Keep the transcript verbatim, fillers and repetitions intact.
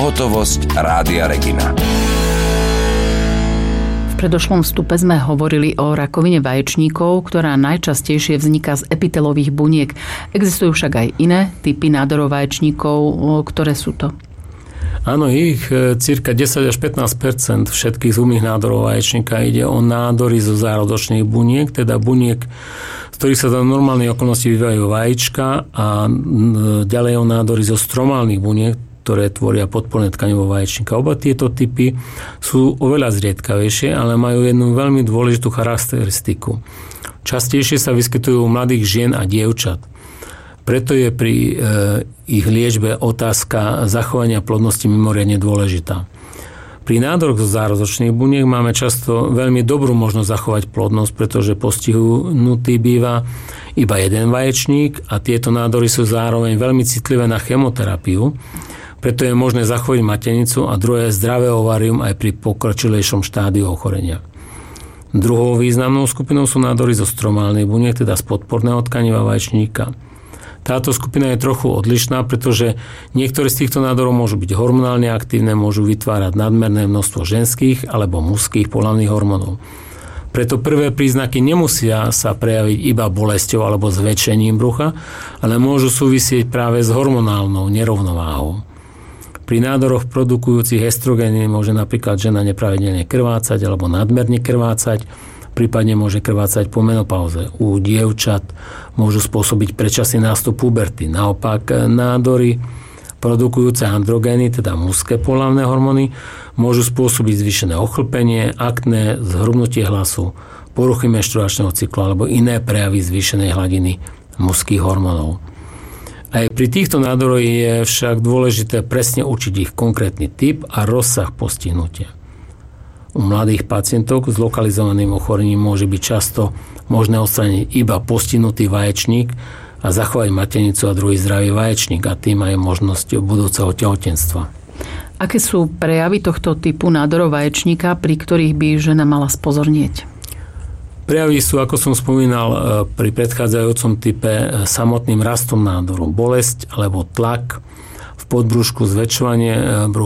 Pohotovosť Rádia Regina. V predošlom vstupe sme hovorili o rakovine vaječníkov, ktorá najčastejšie vzniká z epitelových buniek. Existujú však aj iné typy nádorov vaječníkov. Ktoré sú to? Áno, ich cirka desať až pätnásť percent všetkých zubných nádorov vaječníka ide o nádory zo zárodočných buniek, teda buniek, z ktorých sa za normálnej okolnosti vyvíjajú vajíčka, a ďalej o nádory zo stromálnych buniek, ktoré tvoria podporné tkanivo vaječníka. Oba tieto typy sú oveľa zriedkavejšie, ale majú jednu veľmi dôležitú charakteristiku. Častejšie sa vyskytujú u mladých žien a dievčat. Preto je pri e, ich liečbe otázka zachovania plodnosti mimoriadne dôležitá. Pri nádoroch zo zárodočných buniek máme často veľmi dobrú možnosť zachovať plodnosť, pretože postihnutý býva iba jeden vaječník a tieto nádory sú zároveň veľmi citlivé na chemoterapiu. Preto je možné zachovať maternicu a druhé zdravé ovárium aj pri pokročilejšom štádiu ochorenia. Druhou významnou skupinou sú nádory zo stromálnych buniek, teda z podporného tkaniva vaječníka. Táto skupina je trochu odlišná, pretože niektoré z týchto nádorov môžu byť hormonálne aktívne, môžu vytvárať nadmerné množstvo ženských alebo mužských pohlavných hormónov. Preto prvé príznaky nemusia sa prejaviť iba bolesťou alebo zväčšením brucha, ale môžu súvisieť práve s hormonálnou nerovnováhou. Pri nádoroch produkujúcich estrogény môže napríklad žena nepravidelne krvácať alebo nadmerne krvácať, prípadne môže krvácať po menopauze. U dievčat môžu spôsobiť predčasný nástup puberty. Naopak nádory produkujúce androgény, teda mužské pohlavné hormóny, môžu spôsobiť zvýšené ochlpenie, akné, zhrubnutie hlasu, poruchy menštruačného cyklu alebo iné prejavy zvýšenej hladiny mužských hormónov. Aj pri týchto nádoroch je však dôležité presne určiť ich konkrétny typ a rozsah postihnutia. U mladých pacientov s lokalizovaným ochorením môže byť často možné odstrániť iba postihnutý vaječník a zachovať maternicu a druhý zdravý vaječník, a tým aj možnosť budúceho tehotenstva. Aké sú prejavy tohto typu nádorov vaječníka, pri ktorých by žena mala spozornieť? Prejavy sú, ako som spomínal pri predchádzajúcom type, samotným rastom nádoru. Bolesť alebo tlak v podbrúšku, zväčšovanie brucha,